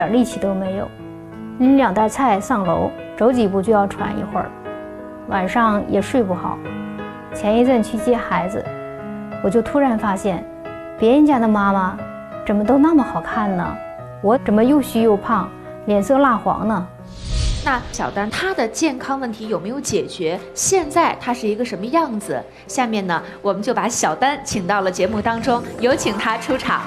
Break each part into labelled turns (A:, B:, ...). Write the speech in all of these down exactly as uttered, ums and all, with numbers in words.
A: 点力气都没有，拎两袋菜上楼，走几步就要喘一会儿，晚上也睡不好。前一阵去接孩子，我就突然发现，别人家的妈妈怎么都那么好看呢？我怎么又虚又胖，脸色蜡黄呢？
B: 那小丹她的健康问题有没有解决？现在她是一个什么样子？下面呢，我们就把小丹请到了节目当中，有请她出场。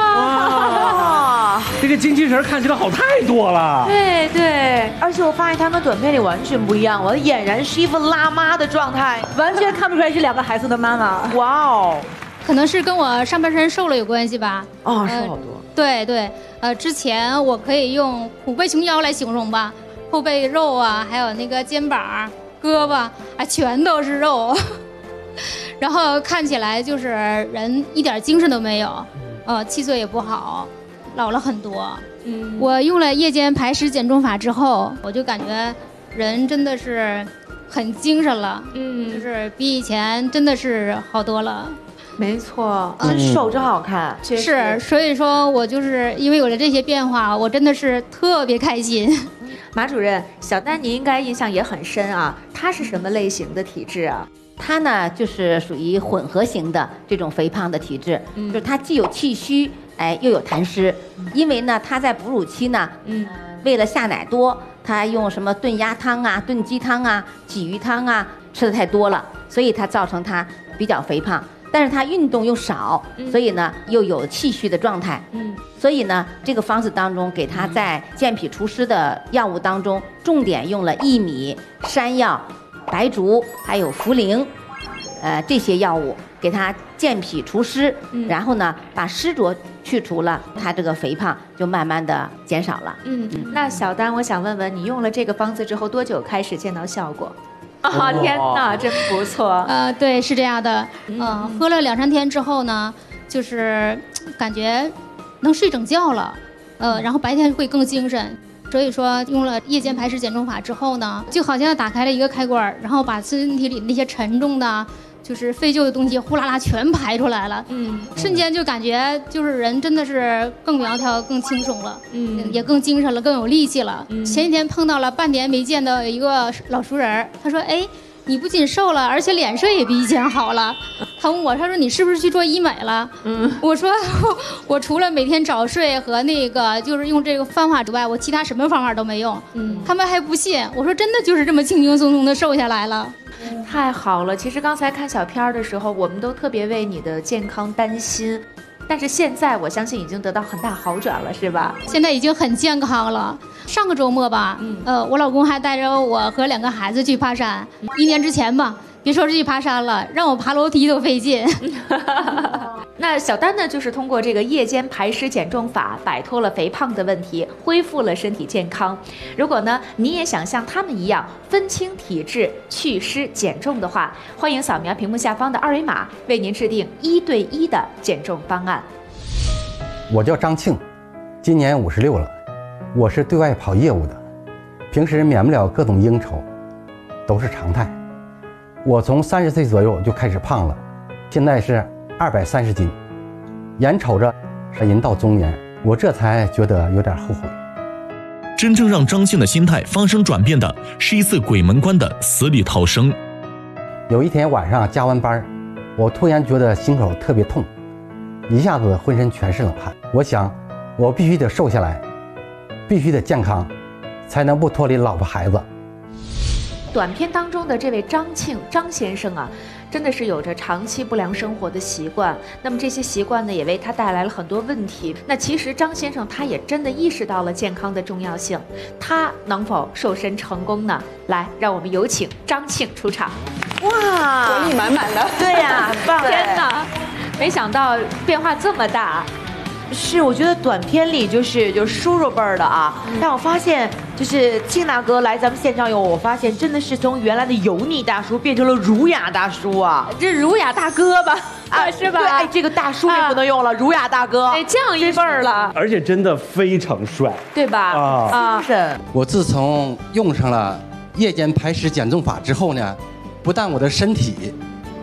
C: 哇，这个精气神看起来好太多了。
B: 对对，
D: 而且我发现她跟短片里完全不一样，我俨然是一副辣妈的状态，
E: 完全看不出来是两个孩子的妈妈。
D: 哇哦，
F: 可能是跟我上半身瘦了有关系吧。
D: 哦，瘦好多。
F: 呃、对对，呃，之前我可以用虎背熊腰来形容吧。后背肉啊，还有那个肩膀、胳膊啊，全都是肉，然后看起来就是人一点精神都没有，呃，气色也不好，老了很多。嗯，我用了夜间排湿减重法之后，我就感觉人真的是很精神了，嗯，就是比以前真的是好多了。
D: 没错，真瘦真好看，
F: 嗯、是，所以说我就是因为有了这些变化，我真的是特别开心。
B: 马主任，小丹你应该印象也很深啊，她是什么类型的体质啊？
G: 她呢就是属于混合型的这种肥胖的体质，嗯、就是她既有气虚，哎又有痰湿，嗯、因为呢她在哺乳期呢，嗯，为了下奶多，她用什么炖鸭汤啊、炖鸡汤啊、鲫鱼汤啊吃的太多了，所以她造成她比较肥胖。但是她运动又少，嗯、所以呢又有气虚的状态。嗯，所以呢这个方子当中给她在健脾除湿的药物当中，重点用了薏米、山药、白术还有茯苓，呃这些药物给她健脾除湿，嗯、然后呢把湿浊去除了，她这个肥胖就慢慢的减少了。
B: 嗯，嗯那小丹，我想问问你用了这个方子之后多久开始见到效果？啊、哦，天哪，真不错。
F: 呃，对，是这样的。嗯、呃，喝了两三天之后呢，就是感觉能睡整觉了，呃，然后白天会更精神。所以说，用了夜间排湿减重法之后呢，就好像打开了一个开关，然后把身体里那些沉重的，就是废旧的东西呼啦啦全排出来了。嗯，瞬间就感觉就是人真的是更苗条、更轻松了，嗯，也更精神了，更有力气了。嗯、前几天碰到了半年没见的一个老熟人，他说：“哎，你不仅瘦了，而且脸色也比以前好了。”他问我，他说：“你是不是去做医美了？”嗯，我说：“我除了每天早睡和那个就是用这个方法之外，我其他什么方法都没用。”嗯，他们还不信。我说：“真的就是这么轻轻松松的瘦下来了。”
B: 太好了！其实刚才看小片的时候，我们都特别为你的健康担心，但是现在我相信已经得到很大好转了，是吧？
F: 现在已经很健康了。上个周末吧，嗯、呃，我老公还带着我和两个孩子去爬山。嗯、一年之前吧，别说是去爬山了，让我爬楼梯都费劲。
B: 那小丹呢，就是通过这个夜间排湿减重法，摆脱了肥胖的问题，恢复了身体健康。如果呢，你也想像他们一样分清体质、祛湿减重的话，欢迎扫描屏幕下方的二维码，为您制定一对一的减重方案。
H: 我叫张庆，今年五十六了，我是对外跑业务的，平时免不了各种应酬，都是常态。我从三十岁左右就开始胖了，现在是二百三十斤，眼瞅着是人到中年，我这才觉得有点后悔。
I: 真正让张庆的心态发生转变的是一次鬼门关的死里逃生。
H: 有一天晚上加完班，我突然觉得心口特别痛，一下子浑身全是冷汗。我想我必须得瘦下来，必须得健康，才能不脱离老婆孩子。
B: 短片当中的这位张庆张先生啊，真的是有着长期不良生活的习惯，那么这些习惯呢，也为他带来了很多问题。那其实张先生他也真的意识到了健康的重要性，他能否瘦身成功呢？来，让我们有请张庆出场。
D: 哇，
E: 活力满满的。
D: 对呀、啊，棒！
B: 天哪，没想到变化这么大。
D: 是，我觉得短片里就是就是叔叔辈儿的啊，嗯、但我发现就是庆大哥来咱们现场以后，我发现真的是从原来的油腻大叔变成了儒雅大叔啊，
B: 这儒雅大哥吧，啊是吧？
D: 对，哎，这个大叔也不能用了，啊、儒雅大哥，
B: 哎，这样一辈儿了，
C: 而且真的非常帅，
B: 对吧？啊
D: 啊！是。
H: 我自从用上了夜间排湿减重法之后呢，不但我的身体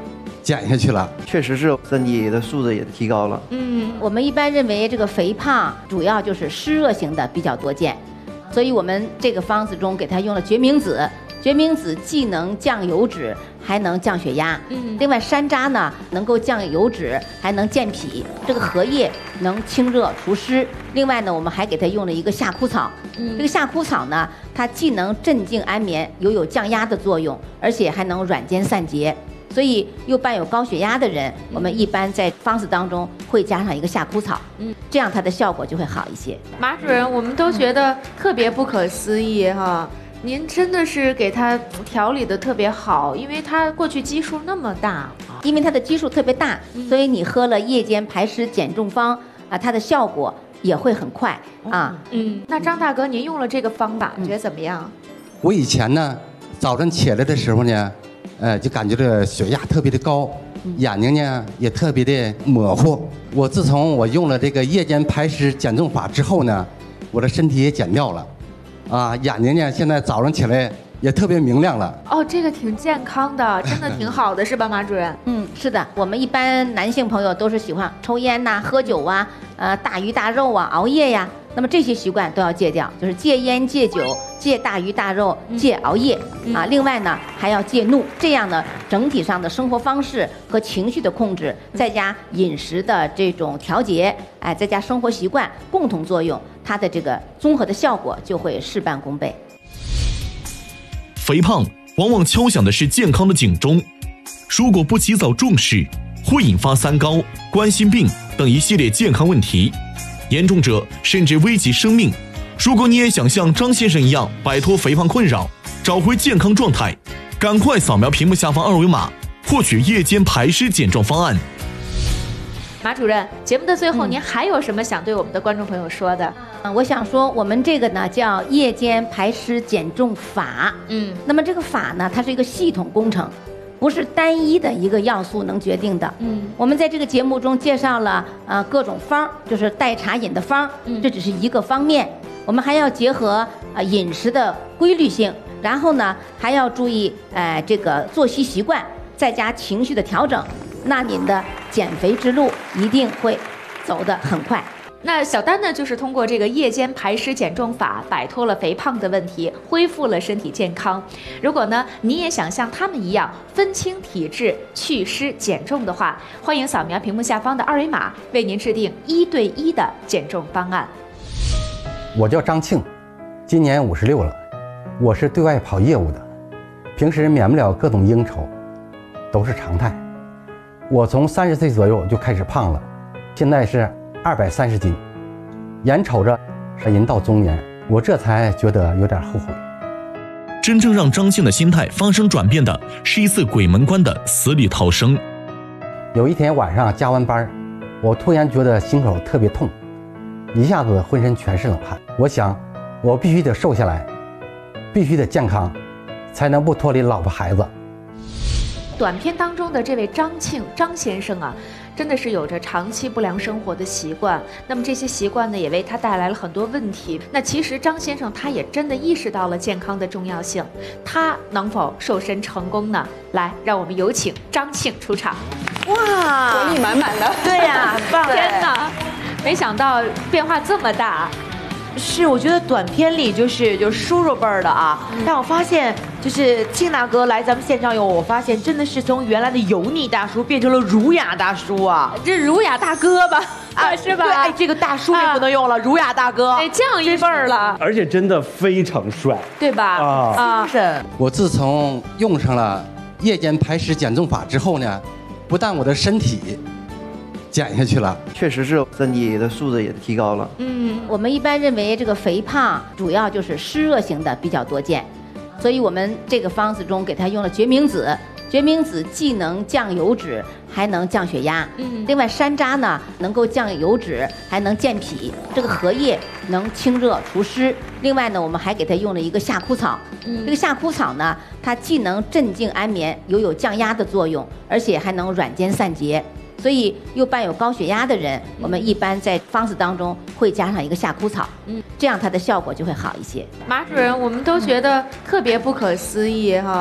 H: 减下去了。
J: 确实是身体的素质也提高了。
G: 嗯，我们一般认为这个肥胖主要就是湿热型的比较多见，所以我们这个方子中给它用了决明子。决明子既能降油脂，还能降血压。嗯，另外山楂呢能够降油脂，还能健脾。这个荷叶能清热除湿。另外呢，我们还给它用了一个夏枯草。嗯，这个夏枯草呢，它既能镇静安眠，又有降压的作用，而且还能软坚散结。所以又伴有高血压的人，我们一般在方子当中会加上一个夏枯草。嗯，这样它的效果就会好一些。
B: 马主任，我们都觉得特别不可思议哈。您真的是给他调理的特别好，因为他过去基数那么大，
G: 因为他的基数特别大，嗯、所以你喝了夜间排湿减重方啊，它的效果也会很快啊。
B: 嗯，那张大哥，您用了这个方法，觉得怎么样？
H: 我以前呢，早晨起来的时候呢，呃，就感觉这血压特别的高，眼睛呢也特别的模糊。我自从我用了这个夜间排湿减重法之后呢，我的身体也减掉了。啊，眼睛呢，现在早上起来也特别明亮了。
B: 哦，这个挺健康的，真的挺好的，是吧，马主任？
G: 嗯，是的。我们一般男性朋友都是喜欢抽烟呐、喝酒啊、呃大鱼大肉啊、熬夜呀。那么这些习惯都要戒掉，就是戒烟、戒酒、戒大鱼大肉、戒熬夜、嗯、啊。另外呢，还要戒怒。这样呢，整体上的生活方式和情绪的控制，再加饮食的这种调节，哎，再加生活习惯共同作用，它的这个综合的效果就会事半功倍。
I: 肥胖往往敲响的是健康的警钟，如果不及早重视，会引发三高、冠心病等一系列健康问题，严重者甚至危及生命。如果你也想像张先生一样摆脱肥胖困扰，找回健康状态，赶快扫描屏幕下方二维码，获取夜间排湿减重方案。
B: 马主任，节目的最后，您还有什么想对我们的观众朋友说的？
G: 嗯，我想说，我们这个呢叫夜间排湿减重法。嗯，那么这个法呢，它是一个系统工程，不是单一的一个要素能决定的。嗯，我们在这个节目中介绍了呃各种方，就是代茶饮的方，这只是一个方面。我们还要结合呃饮食的规律性，然后呢还要注意呃这个作息习惯，再加情绪的调整。那您的减肥之路一定会走得很快。
B: 那小丹呢，就是通过这个夜间排湿减重法，摆脱了肥胖的问题，恢复了身体健康。如果呢，你也想像他们一样分清体质、祛湿减重的话，欢迎扫描屏幕下方的二维码，为您制定一对一的减重方案。
H: 我叫张庆，今年五十六了，我是对外跑业务的，平时免不了各种应酬，都是常态。我从三十岁左右就开始胖了，现在是二百三十斤，眼瞅着是人到中年，我这才觉得有点后悔。
I: 真正让张庆的心态发生转变的是一次鬼门关的死里逃生。
H: 有一天晚上加完班，我突然觉得心口特别痛，一下子浑身全是冷汗。我想我必须得瘦下来，必须得健康，才能不脱离老婆孩子。
B: 短片当中的这位张庆张先生啊，真的是有着长期不良生活的习惯，那么这些习惯呢，也为他带来了很多问题。那其实张先生他也真的意识到了健康的重要性，他能否瘦身成功呢？来，让我们有请张庆出场。
E: 哇，活力满满的，
D: 对呀、啊，很棒！
B: 天哪，没想到变化这么大。
D: 是，我觉得短片里就是就是叔叔辈儿的啊，嗯、但我发现就是庆大哥来咱们线上以后，我发现真的是从原来的油腻大叔变成了儒雅大叔啊，
B: 这儒雅大哥吧，啊是吧？
D: 对，哎，这个大叔也不能用了，啊、儒雅大哥，
B: 哎，降一辈儿了，
C: 而且真的非常帅，
B: 对吧？
C: 啊
B: 啊，
D: 是。
H: 我自从用上了夜间排湿减重法之后呢，不但我的身体减下去了，
J: 确实是身体的素质也提高了。
G: 嗯，我们一般认为这个肥胖主要就是湿热型的比较多见，所以我们这个方子中给它用了决明子。决明子既能降油脂，还能降血压。嗯，另外山楂呢能够降油脂，还能健脾。这个荷叶能清热除湿。另外呢，我们还给它用了一个夏枯草。嗯，这个夏枯草呢，它既能镇静安眠，又有降压的作用，而且还能软坚散结。所以又伴有高血压的人，我们一般在方子当中会加上一个夏枯草，嗯，这样它的效果就会好一些。
B: 马主任，我们都觉得特别不可思议哈。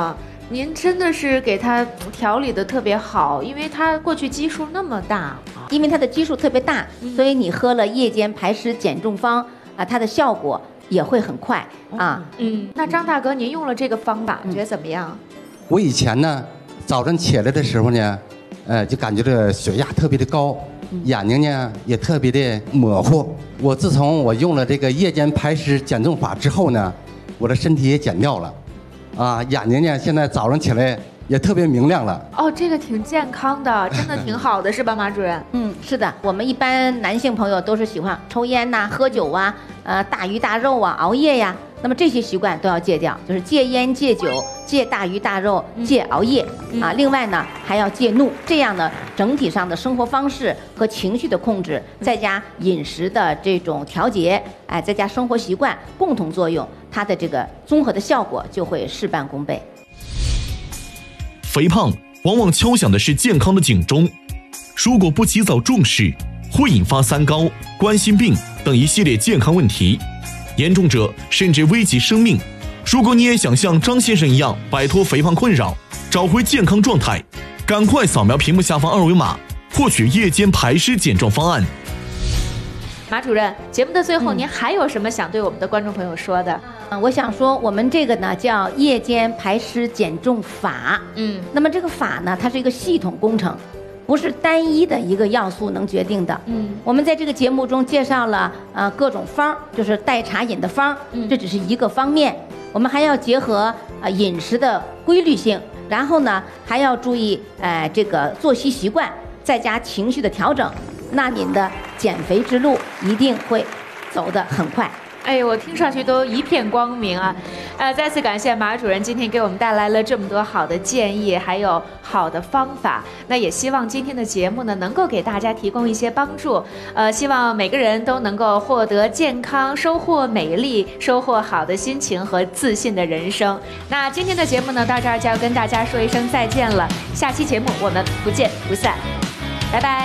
B: 您真的是给他调理的特别好，因为他过去基数那么大，
G: 因为他的基数特别大，
B: 嗯、
G: 所以你喝了夜间排湿减重方啊，它的效果也会很快啊。
B: 嗯，那张大哥，您用了这个方法，觉得怎么样？
H: 我以前呢，早晨起来的时候呢，呃，就感觉这血压特别的高，眼睛呢也特别的模糊。我自从我用了这个夜间排湿减重法之后呢，我的身体也减掉了。啊，眼睛呢，现在早上起来也特别明亮了。
B: 哦，这个挺健康的，真的挺好的，是吧，马主任？
G: 嗯，是的。我们一般男性朋友都是喜欢抽烟呐、喝酒啊、呃大鱼大肉啊、熬夜呀。那么这些习惯都要戒掉，就是戒烟、戒酒、戒大鱼大肉、戒熬夜、嗯、啊。另外呢，还要戒怒。这样呢，整体上的生活方式和情绪的控制，再加饮食的这种调节，哎，再加生活习惯共同作用，它的这个综合的效果就会事半功倍。
I: 肥胖往往敲响的是健康的警钟，如果不及早重视，会引发三高、冠心病等一系列健康问题，严重者甚至危及生命。如果你也想像张先生一样摆脱肥胖困扰，找回健康状态，赶快扫描屏幕下方二维码，获取夜间排湿减重方案。
B: 马主任，节目的最后，您还有什么想对我们的观众朋友说的？
G: 嗯，我想说，我们这个呢叫夜间排湿减重法。嗯，那么这个法呢，它是一个系统工程，不是单一的一个要素能决定的。嗯，我们在这个节目中介绍了呃各种方，就是代茶饮的方，嗯，这只是一个方面，我们还要结合呃饮食的规律性，然后呢还要注意呃这个作息习惯，再加情绪的调整。那您的减肥之路一定会走得很快。
B: 哎，我听上去都一片光明啊！呃，再次感谢马主任今天给我们带来了这么多好的建议，还有好的方法。那也希望今天的节目呢，能够给大家提供一些帮助。呃，希望每个人都能够获得健康，收获美丽，收获好的心情和自信的人生。那今天的节目呢，到这儿就要跟大家说一声再见了。下期节目我们不见不散，拜拜。